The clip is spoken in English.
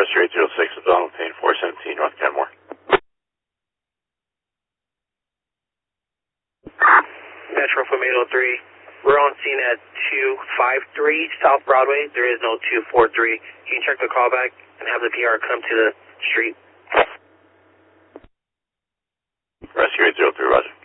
Rescue 806 is on Payne 417 North Kenmore. Metro from 803. We're on scene at 253 South Broadway. There is no 243. Can you check the callback and have the PR come to the street? Rescue 803, roger.